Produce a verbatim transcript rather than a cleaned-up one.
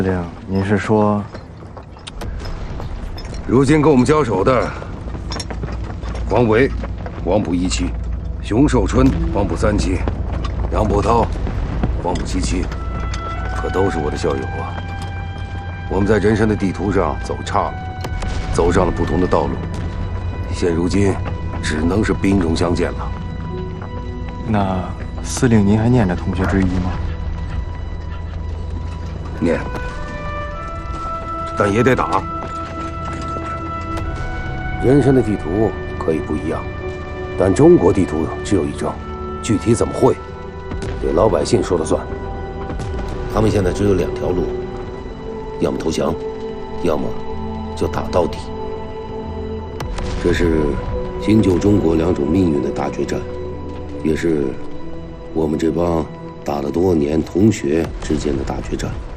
司令，您是说， 如今跟我们交手的王维、黄埔一期，熊寿春、黄埔三期，杨伯涛、黄埔七期，可都是我的校友啊。我们在人生的地图上走岔了，走上了不同的道路，现如今只能是兵戎相见了。 那司令您还念着同学之谊吗？ 念，但也得打。人生的地图可以不一样，但中国地图只有一张，具体怎么会，得老百姓说了算。 他们现在只有两条路，要么投降，要么就打到底。这是新旧中国两种命运的大决战，也是我们这帮打了多年同学之间的大决战。